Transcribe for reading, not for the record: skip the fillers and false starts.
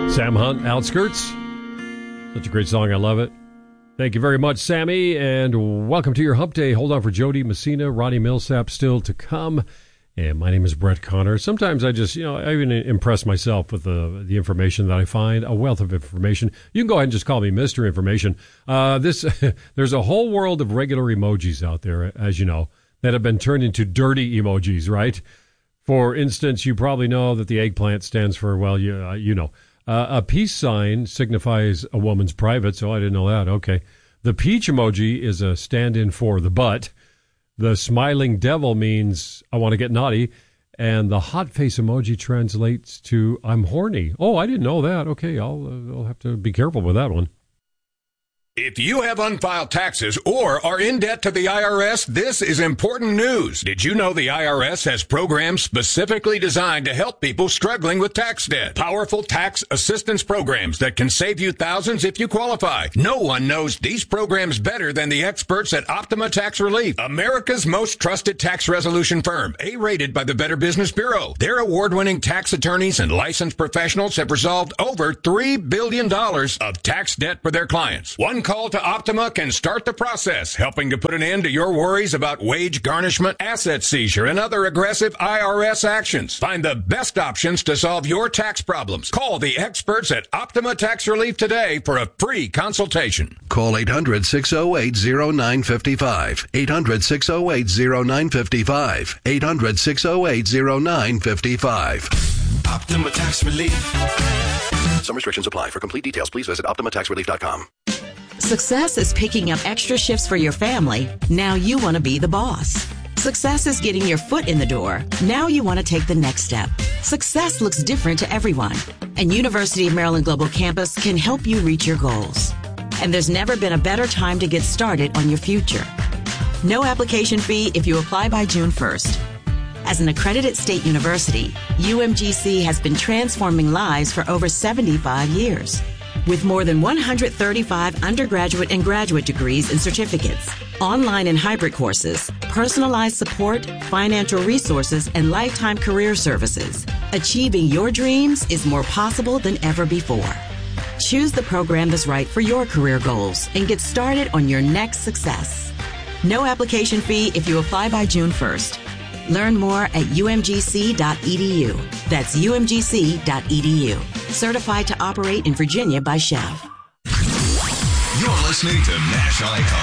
Sam Hunt, Outskirts. Such a great song. I love it. Thank you very much, Sammy, and welcome to your Hump Day. Hold on for Jody Messina, Ronnie Millsap still to come. And my name is Brett Connor. Sometimes I just, I even impress myself with the information that I find, a wealth of information. You can go ahead and just call me Mr. Information. There's a whole world of regular emojis out there, as you know, that have been turned into dirty emojis, right? For instance, you probably know that the eggplant stands for, a peace sign signifies a woman's private, so I didn't know that. Okay. The peach emoji is a stand-in for the butt. The smiling devil means I want to get naughty. And the hot face emoji translates to I'm horny. Oh, I didn't know that. Okay, I'll have to be careful with that one. If you have unfiled taxes or are in debt to the IRS, this is important news. Did you know the IRS has programs specifically designed to help people struggling with tax debt? Powerful tax assistance programs that can save you thousands if you qualify. No one knows these programs better than the experts at Optima Tax Relief, America's most trusted tax resolution firm, A-rated by the Better Business Bureau. Their award-winning tax attorneys and licensed professionals have resolved over $3 billion of tax debt for their clients. One call to Optima can start the process, helping to put an end to your worries about wage garnishment, asset seizure, and other aggressive IRS actions. Find the best options to solve your tax problems. Call the experts at Optima Tax Relief today for a free consultation. Call 800-608-0955. 800-608-0955. 800-608-0955. Optima Tax Relief. Some restrictions apply. For complete details, please visit OptimaTaxRelief.com. Success is picking up extra shifts for your family. Now you want to be the boss. Success is getting your foot in the door. Now you want to take the next step. Success looks different to everyone, and University of Maryland Global Campus can help you reach your goals. And there's never been a better time to get started on your future. No application fee if you apply by June 1st. As an accredited state university, UMGC has been transforming lives for over 75 years. With more than 135 undergraduate and graduate degrees and certificates, online and hybrid courses, personalized support, financial resources, and lifetime career services, achieving your dreams is more possible than ever before. Choose the program that's right for your career goals and get started on your next success. No application fee if you apply by June 1st. Learn more at umgc.edu. That's umgc.edu. Certified to operate in Virginia by Chev. You're listening to Nash Icon.